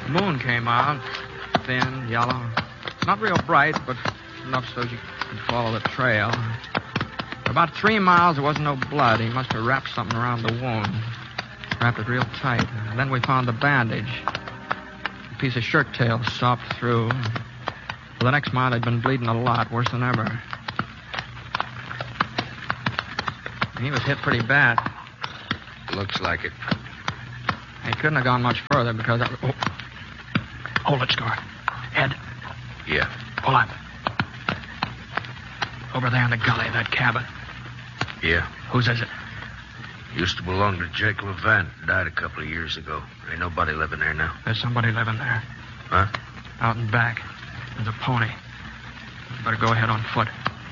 The moon came out, thin, yellow. Not real bright, but enough so you could follow the trail. For about 3 miles, there wasn't no blood. He must have wrapped something around the wound. Wrapped it real tight. And then we found the bandage. A piece of shirt tail sopped through. For the next mile, he'd been bleeding a lot, worse than ever. He was hit pretty bad. Looks like it. He couldn't have gone much further because... Hold it, Scar. Ed. Yeah. Pull up. Over there in the gully, that cabin. Yeah. Whose is it? Used to belong to Jake Levant. Died a couple of years ago. Ain't nobody living there now. There's somebody living there. Huh? Out and back. There's a pony. You better go ahead on foot.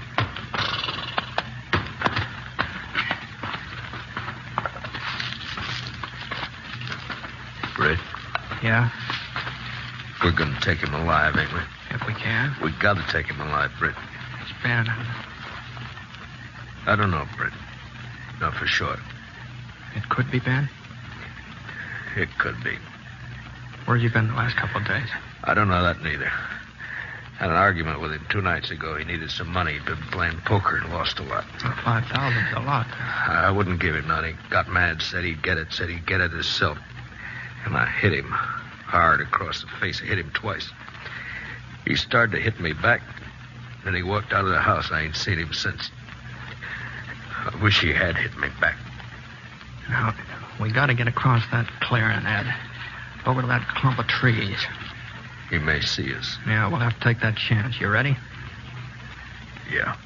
Red? Yeah? We're gonna take him alive, ain't we? If we can. We gotta take him alive, Britt. It's Ben. I don't know, Britt. Not for sure. It could be Ben? It could be. Where have you been the last couple of days? I don't know that neither. Had an argument with him 2 nights ago. He needed some money. He'd been playing poker and lost a lot. Well, 5,000's a lot. I wouldn't give him none. He got mad, said he'd get it himself. And I hit him hard across the face. I hit him twice. He started to hit me back. Then he walked out of the house. I ain't seen him since. I wish he had hit me back. Now, we got to get across that clearing, Ed. Over to that clump of trees. He may see us. Yeah, we'll have to take that chance. You ready? Yeah.